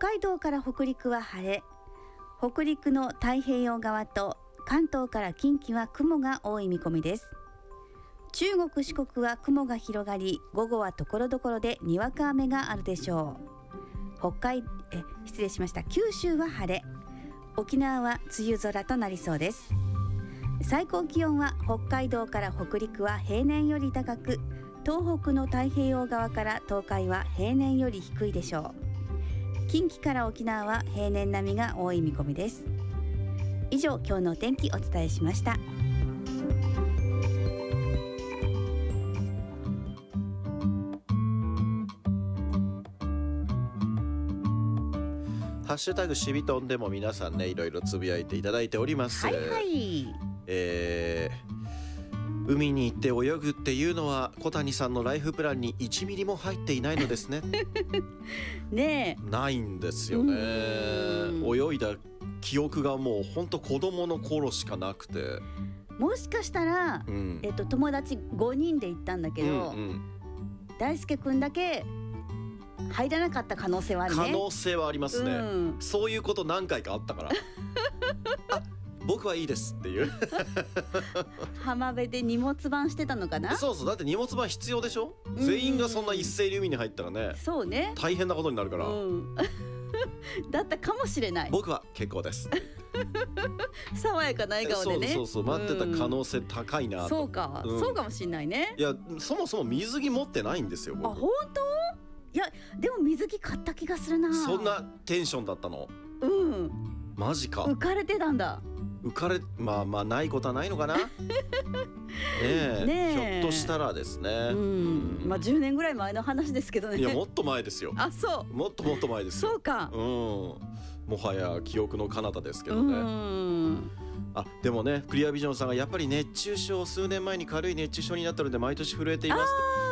海道から北陸は晴れ、北陸の太平洋側と関東から近畿は雲が多い見込みです。中国四国は雲が広がり、午後はところどころでにわか雨があるでしょう。九州は晴れ、沖縄は梅雨空となりそうです。最高気温は北海道から北陸は平年より高く、東北の太平洋側から東海は平年より低いでしょう。近畿から沖縄は平年並みが多い見込みです。以上、今日のお天気お伝えしました。 ハッシュタグしびとんでも皆さんね、いろいろつぶやいていただいております。 はいはい。 海に行って泳ぐっていうのは小谷さんのライフプランに1ミリも入っていないのですね。 ねえ、 ないんですよね。泳いだ記憶がもう本当子供の頃しかなくて、 もしかしたら、友達5人で行ったんだけど、大輔くんだけ入らなかった可能性はあるね。 可能性はありますね、そういうこと何回かあったからあ、僕はいいですっていう浜辺で荷物番してたのかな。 そうそう、だって荷物番必要でしょ、全員がそんな一斉に海に入ったらね、 そうね、 大変なことになるから、 だったかもしれない。 僕は結構です爽やかな笑顔でね。 そう待ってた可能性高いなと。 そうか、そうかもしれないね。 いや、そもそも水着持ってないんですよ、僕。 あ、本当？いや、でも水着買った気がするな。 そんなテンションだったの？マジか。 浮かれてたんだ。 まあないことはないのかな。ねえ、ひょっとしたらですね。 まあ10年ぐらい前の話ですけどね。 いや、もっと前ですよ。 あ、そう。 もっと前ですよ。 そうか。 もはや記憶の彼方ですけどね。あ、でもね、クリアビジョンさんがやっぱり熱中症、数年前に軽い熱中症になったので毎年震えていますって。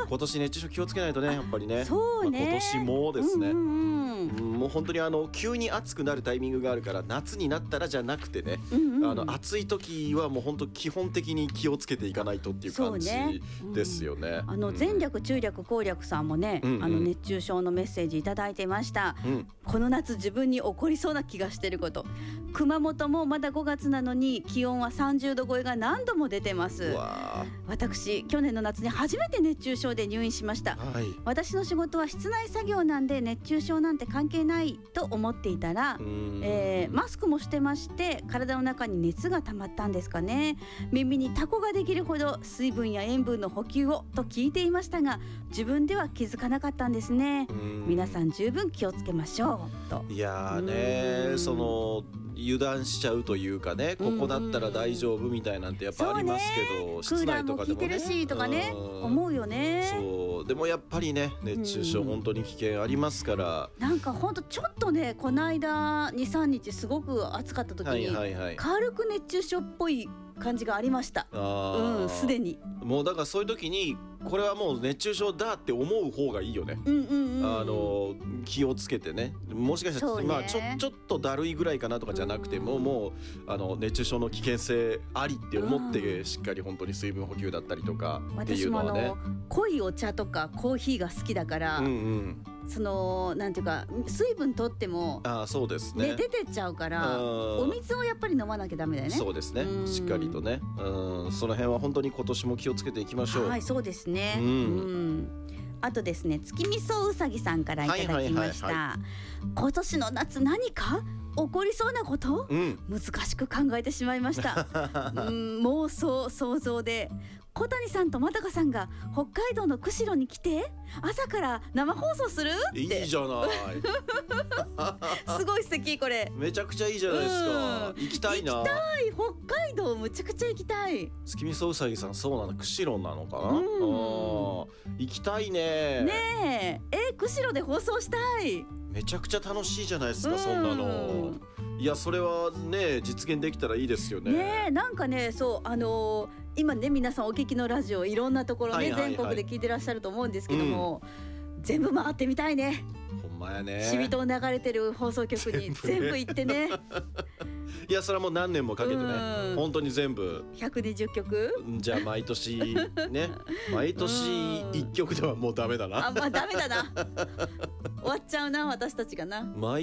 今年熱中症気をつけないとね、やっぱりね。 そうね、 今年もですね、もう本当に急に暑くなるタイミングがあるから、夏になったらじゃなくてね、暑い時はもう本当基本的に気をつけていかないとっていう感じですよね。 前略中略後略さんもね、熱中症のメッセージいただいてました。この夏自分に起こりそうな気がしてること。熊本もまだ5月なのに気温は30度超えが何度も出てます。私、去年の夏に初めて熱中症で入院しました。私の仕事は室内作業なんで熱中症なんて関係ないと思っていたら、マスクもしてまして、体の中に熱が溜まったんですかね。耳にタコができるほど水分や塩分の補給をと聞いていましたが、自分では気づかなかったんですね。皆さん十分気をつけましょうと。 いやね、その油断しちゃうというかね、ここだったら大丈夫みたいなんてやっぱありますけど、室内とかでもね、クーラーも効いてるしとかね、思うよね。そうでもやっぱりね、熱中症本当に危険ありますから、なんか本当ちょっとね、この間 2,3 日すごく暑かった時に、軽く熱中症っぽい感じがありました。すでにもうだからそういう時にこれはもう熱中症だって思う方がいいよね。気をつけてね、もしかしたら、ちょっとだるいぐらいかなとかじゃなくて、もう熱中症の危険性ありって思ってしっかり本当に水分補給だったりとかっていうのはね。 私も濃いお茶とかコーヒーが好きだから、そのなんていうか、水分取ってもそうですね、 出てっちゃうから、お水をやっぱり飲まなきゃダメだよね。 そうですね、しっかりとね、その辺は本当に今年も気をつけていきましょう。 はい、そうですね。あとですね、月見そううさぎさんからいただきました。今年の夏何か起こりそうなこと、難しく考えてしまいました妄想想像で小谷さんと又香さんが北海道の釧路に来て朝から生放送するって。 いいじゃないすごい素敵、これめちゃくちゃいいじゃないですか。行きたいな。 行きたい、北海道むちゃくちゃ行きたい。 月見そううさぎさん、そうなの、釧路なのかな。行きたいね。 ねえ、釧路で放送したい。 めちゃくちゃ楽しいじゃないですか、そんなの。いや、それはね、実現できたらいいですよね。 ねえ、なんかね、そう今ね、皆さんお聞きのラジオいろんなところね、全国で聞いてらっしゃると思うんですけども、全部回ってみたいね。 ほんまやね。 しびと流れてる放送局に全部行ってね。 いや、それはもう何年もかけてね、本当に全部 120曲じゃあ毎年ね、毎年1曲ではもうダメだな。 ダメだな終わっちゃうな、私たちがな。